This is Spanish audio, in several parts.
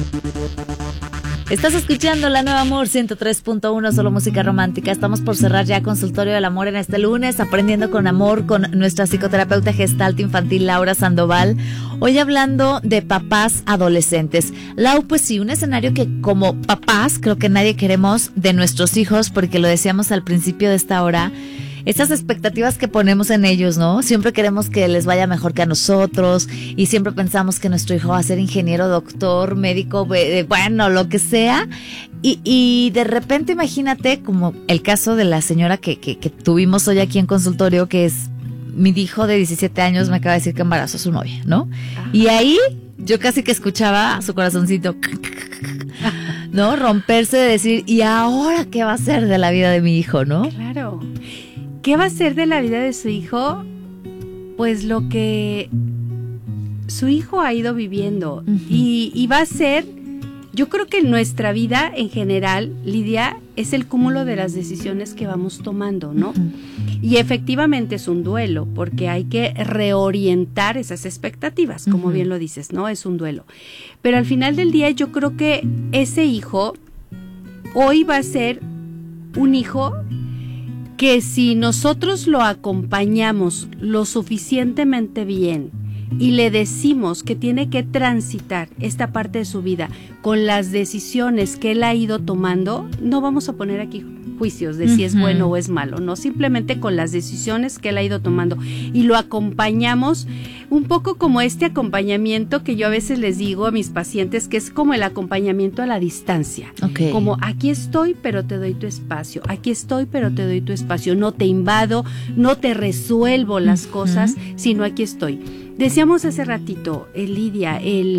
Estás escuchando La Nueva Amor 103.1, solo música romántica. Estamos por cerrar ya Consultorio del Amor en este lunes, aprendiendo con amor con nuestra psicoterapeuta gestalt infantil Laura Sandoval. Hoy hablando de papás adolescentes. Lau, pues sí, un escenario que como papás creo que nadie queremos de nuestros hijos, porque lo decíamos al principio de esta hora. Estas expectativas que ponemos en ellos, ¿no? Siempre queremos que les vaya mejor que a nosotros y siempre pensamos que nuestro hijo va a ser ingeniero, doctor, médico, bueno, lo que sea. Y de repente imagínate como el caso de la señora que tuvimos hoy aquí en consultorio, que es mi hijo de 17 años, me acaba de decir que embarazó a su novia, ¿no? Ajá. Y ahí yo casi que escuchaba su corazoncito, ¿no? Romperse de decir, ¿y ahora qué va a ser de la vida de mi hijo, no? Claro. ¿Qué va a ser de la vida de su hijo? Pues lo que su hijo ha ido viviendo. Uh-huh. Y va a ser, yo creo que nuestra vida en general, Lidia, es el cúmulo de las decisiones que vamos tomando, ¿no? Uh-huh. Y efectivamente es un duelo, porque hay que reorientar esas expectativas, como bien lo dices, ¿no? Es un duelo. Pero al final del día yo creo que ese hijo hoy va a ser un hijo que si nosotros lo acompañamos lo suficientemente bien y le decimos que tiene que transitar esta parte de su vida con las decisiones que él ha ido tomando, no vamos a poner aquí juicios de si es bueno o es malo, no, simplemente con las decisiones que él ha ido tomando y lo acompañamos un poco como este acompañamiento que yo a veces les digo a mis pacientes, que es como el acompañamiento a la distancia, okay. Como aquí estoy pero te doy tu espacio, aquí estoy pero te doy tu espacio, no te invado, no te resuelvo las cosas, sino aquí estoy. Decíamos hace ratito, Lidia,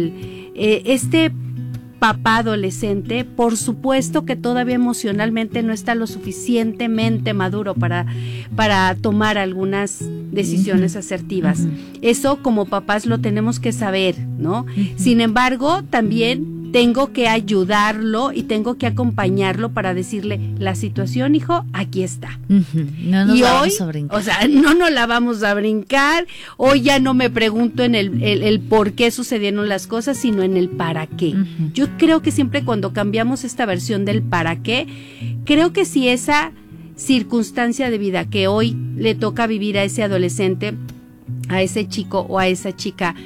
este papá adolescente, por supuesto que todavía emocionalmente no está lo suficientemente maduro para tomar algunas decisiones asertivas. Eso como papás lo tenemos que saber, ¿no? Sin embargo, también tengo que ayudarlo y tengo que acompañarlo para decirle, la situación, hijo, aquí está. No nos la vamos a brincar. O sea, no nos la vamos a brincar. Hoy ya no me pregunto en el por qué sucedieron las cosas, sino en el para qué. Yo creo que siempre cuando cambiamos esta versión del para qué, creo que si esa circunstancia de vida que hoy le toca vivir a ese adolescente, a ese chico o a esa chica,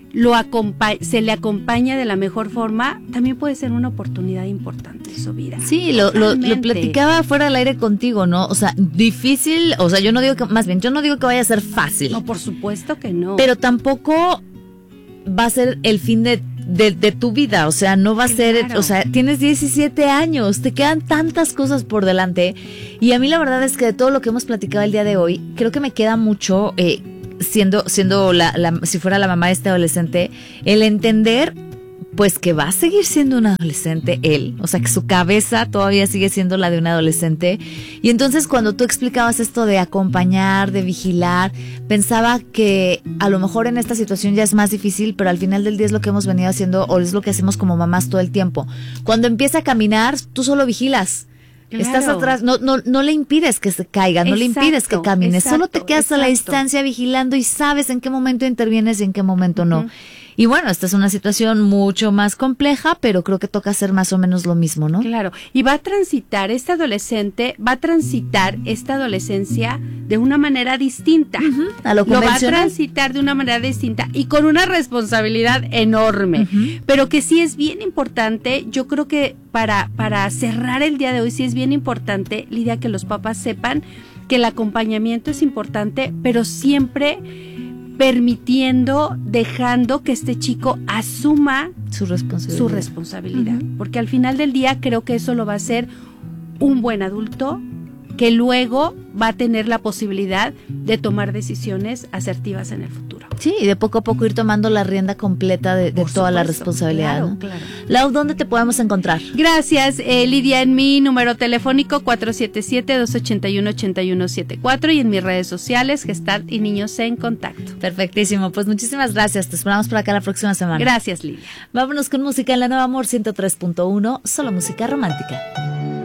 se le acompaña de la mejor forma, también puede ser una oportunidad importante en su vida. Sí, lo platicaba fuera del aire contigo, ¿no? O sea, difícil, o sea, yo no digo que vaya a ser fácil. No, por supuesto que no. Pero tampoco va a ser el fin de tu vida, o sea, no va a ser, o sea, tienes 17 años, te quedan tantas cosas por delante, y a mí la verdad es que de todo lo que hemos platicado el día de hoy, creo que me queda mucho, siendo si fuera la mamá de este adolescente, el entender pues que va a seguir siendo un adolescente él, o sea que su cabeza todavía sigue siendo la de un adolescente. Y entonces cuando tú explicabas esto de acompañar, de vigilar, pensaba que a lo mejor en esta situación ya es más difícil, pero al final del día es lo que hemos venido haciendo o es lo que hacemos como mamás todo el tiempo. Cuando empieza a caminar, tú solo vigilas. Claro. Estás atrás, no le impides que se caiga, no le impides que camine, solo te quedas a la distancia vigilando y sabes en qué momento intervienes y en qué momento no. Y bueno, esta es una situación mucho más compleja, pero creo que toca hacer más o menos lo mismo, ¿no? Claro, y va a transitar esta adolescencia de una manera distinta. A lo convencional. Lo va a transitar de una manera distinta y con una responsabilidad enorme, pero que sí es bien importante, yo creo que para cerrar el día de hoy sí es bien importante, Lidia, que los papás sepan que el acompañamiento es importante, pero siempre dejando que este chico asuma su responsabilidad, porque al final del día creo que eso lo va a hacer un buen adulto que luego va a tener la posibilidad de tomar decisiones asertivas en el futuro. Sí, y de poco a poco ir tomando la rienda completa de toda la responsabilidad. Claro, ¿no? claro. Lau, ¿dónde te podemos encontrar? Gracias, Lidia, en mi número telefónico 477-281-8174 y en mis redes sociales, Gestalt y Niños en Contacto. Perfectísimo, pues muchísimas gracias, te esperamos por acá la próxima semana. Gracias, Lidia. Vámonos con música en La Nueva Amor 103.1, solo música romántica.